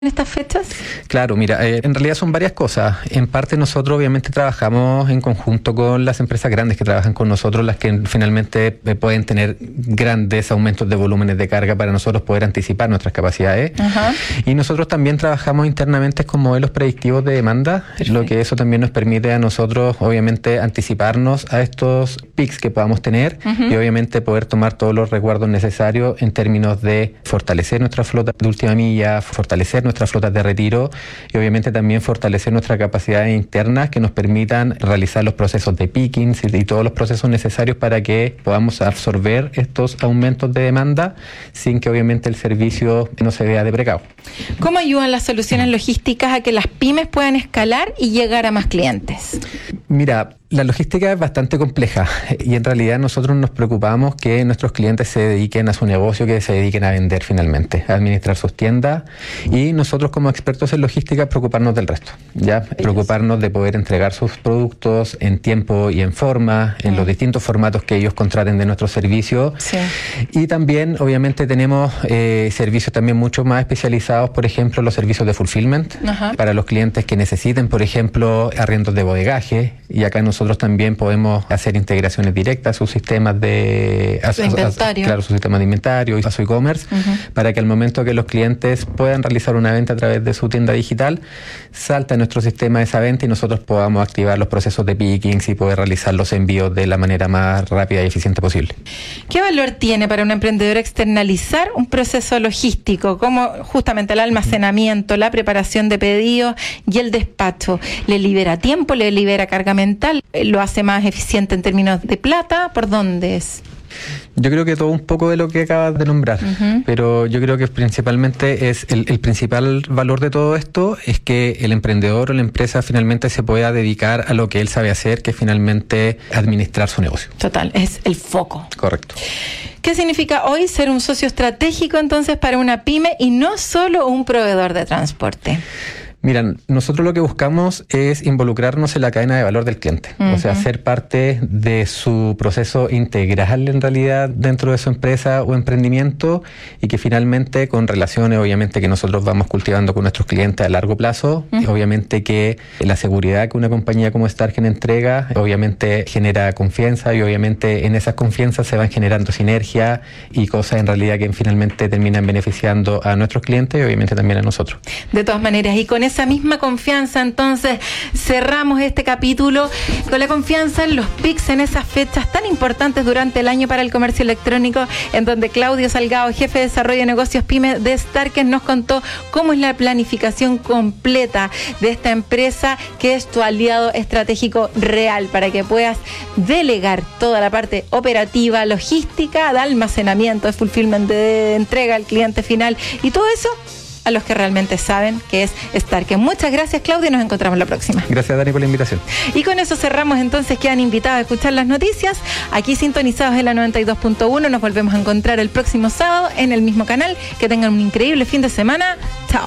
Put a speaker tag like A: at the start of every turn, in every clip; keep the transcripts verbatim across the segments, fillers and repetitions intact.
A: en estas fechas?
B: Claro, mira, eh, en realidad son varias cosas. En parte nosotros obviamente trabajamos en conjunto con las empresas grandes que trabajan con nosotros, las que finalmente eh, pueden tener grandes aumentos de volúmenes de carga para nosotros poder anticipar nuestras capacidades. Ajá. Y nosotros también trabajamos internamente con modelos predictivos de demanda, Perfecto. Lo que eso también nos permite a nosotros obviamente anticiparnos a estos pics que podamos tener uh-huh. y obviamente poder tomar todos los resguardos necesarios en términos de fortalecer nuestra flota de última milla, fortalecer nuestras flotas de retiro y obviamente también fortalecer nuestras capacidades internas que nos permitan realizar los procesos de pickings y, y todos los procesos necesarios para que podamos absorber estos aumentos de demanda sin que obviamente el servicio no se vea deprecado.
A: ¿Cómo ayudan las soluciones logísticas a que las pymes puedan escalar y llegar a más clientes?
B: Mira, la logística es bastante compleja y en realidad nosotros nos preocupamos que nuestros clientes se dediquen a su negocio, que se dediquen a vender finalmente, a administrar sus tiendas y nosotros como expertos en logística preocuparnos del resto, ya preocuparnos de poder entregar sus productos en tiempo y en forma, en mm. los distintos formatos que ellos contraten de nuestros servicios sí. y también obviamente tenemos eh, servicios también mucho más especializados, por ejemplo los servicios de fulfillment Ajá. para los clientes que necesiten, por ejemplo, arriendos de bodegaje y acá nosotros Nosotros también podemos hacer integraciones directas a sus sistemas de a,
A: su inventario.
B: A, claro, sus sistemas de inventario y a su e-commerce uh-huh. para que al momento que los clientes puedan realizar una venta a través de su tienda digital, salta en nuestro sistema esa venta y nosotros podamos activar los procesos de pickings y poder realizar los envíos de la manera más rápida y eficiente posible.
A: ¿Qué valor tiene para un emprendedor externalizar un proceso logístico como justamente el almacenamiento, la preparación de pedidos y el despacho? ¿Le libera tiempo, le libera carga mental? ¿Lo hace más eficiente en términos de plata? ¿Por dónde es?
B: Yo creo que todo un poco de lo que acabas de nombrar, uh-huh. pero yo creo que principalmente es el, el principal valor de todo esto es que el emprendedor o la empresa finalmente se pueda dedicar a lo que él sabe hacer, que es finalmente administrar su negocio.
A: Total, es el foco.
B: Correcto.
A: ¿Qué significa hoy ser un socio estratégico entonces para una pyme y no solo un proveedor de transporte?
B: Mira, nosotros lo que buscamos es involucrarnos en la cadena de valor del cliente, uh-huh. o sea, ser parte de su proceso integral en realidad dentro de su empresa o emprendimiento y que finalmente con relaciones obviamente que nosotros vamos cultivando con nuestros clientes a largo plazo, uh-huh. y obviamente que la seguridad que una compañía como Starken entrega obviamente genera confianza y obviamente en esas confianzas se van generando sinergia y cosas en realidad que finalmente terminan beneficiando a nuestros clientes y obviamente también a nosotros.
A: De todas maneras, y con esa misma confianza, entonces cerramos este capítulo con la confianza en los pics, en esas fechas tan importantes durante el año para el comercio electrónico, en donde Claudio Salgado, jefe de desarrollo de negocios PYME de Starken, nos contó cómo es la planificación completa de esta empresa, que es tu aliado estratégico real para que puedas delegar toda la parte operativa, logística, de almacenamiento, de fulfillment, de entrega al cliente final y todo eso a los que realmente saben que es Starken. Muchas gracias, Claudia, y nos encontramos la próxima.
B: Gracias, Dani, por la invitación.
A: Y con eso cerramos entonces, quedan invitados a escuchar las noticias, aquí sintonizados en la noventa y dos punto uno. Nos volvemos a encontrar el próximo sábado en el mismo canal. Que tengan un increíble fin de semana. Chao.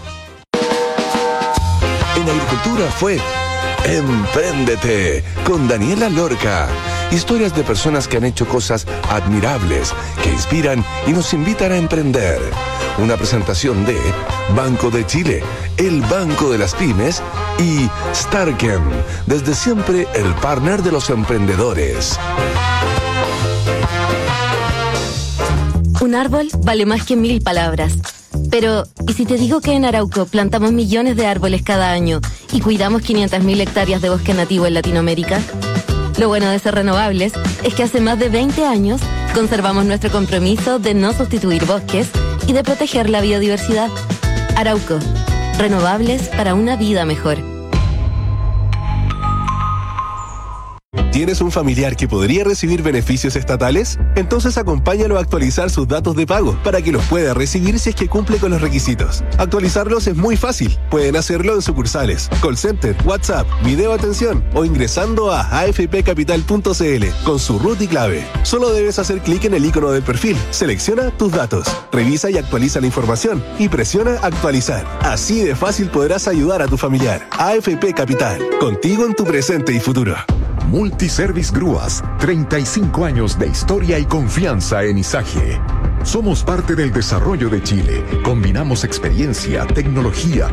C: En Agricultura fue Empréndete con Daniela Lorca. Historias de personas que han hecho cosas admirables, que inspiran y nos invitan a emprender. Una presentación de Banco de Chile, el Banco de las Pymes, y Starken, desde siempre el partner de los emprendedores.
D: Un árbol vale más que mil palabras. Pero, ¿y si te digo que en Arauco plantamos millones de árboles cada año y cuidamos quinientas mil hectáreas de bosque nativo en Latinoamérica? Lo bueno de ser renovables es que hace más de veinte años conservamos nuestro compromiso de no sustituir bosques y de proteger la biodiversidad. Arauco, renovables para una vida mejor.
E: ¿Tienes un familiar que podría recibir beneficios estatales? Entonces acompáñalo a actualizar sus datos de pago para que los pueda recibir si es que cumple con los requisitos. Actualizarlos es muy fácil. Pueden hacerlo en sucursales, call center, WhatsApp, video atención o ingresando a a f p capital punto c l con su root y clave. Solo debes hacer clic en el icono del perfil, selecciona tus datos, revisa y actualiza la información y presiona actualizar. Así de fácil podrás ayudar a tu familiar. A F P Capital, contigo en tu presente y futuro.
F: Multiservice Grúas, treinta y cinco años de historia y confianza en Izaje. Somos parte del desarrollo de Chile. Combinamos experiencia, tecnología,